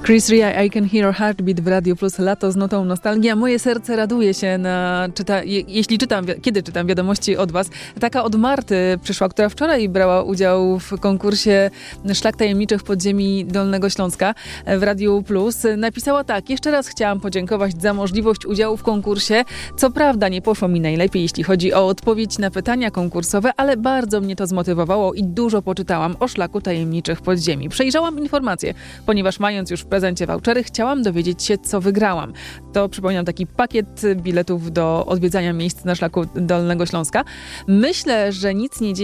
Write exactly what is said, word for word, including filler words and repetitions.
Chris Rea, I Can Hear Your Heartbeat w Radio Plus, lato z notą nostalgia. Moje serce raduje się, na czyta, je, jeśli czytam, kiedy czytam wiadomości od was. Taka od Marty przyszła, która wczoraj brała udział w konkursie Szlak Tajemniczych Podziemi Dolnego Śląska w Radiu Plus. Napisała tak: jeszcze raz chciałam podziękować za możliwość udziału w konkursie. Co prawda nie poszło mi najlepiej, jeśli chodzi o odpowiedź na pytania konkursowe, ale bardzo mnie to zmotywowało i dużo poczytałam o Szlaku Tajemniczych Podziemi. Przejrzałam informacje, ponieważ mając już w prezencie vouchery, chciałam dowiedzieć się, co wygrałam. To, przypominam, taki pakiet biletów do odwiedzania miejsc na Szlaku Dolnego Śląska. Myślę, że nic nie dzieje